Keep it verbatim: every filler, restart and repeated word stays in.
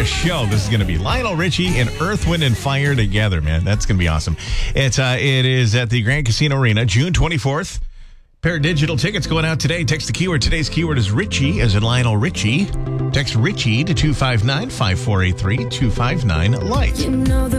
a show this is going to be. Lionel Richie and Earth, Wind, and Fire together, man. That's going to be awesome. It's uh, It is at the Grand Casino Arena, June twenty-fourth. Pair of digital tickets going out today. Text the keyword. Today's keyword is Richie, as in Lionel Richie. Text Richie to two five nine, five four eight three, two five nine, light. You know the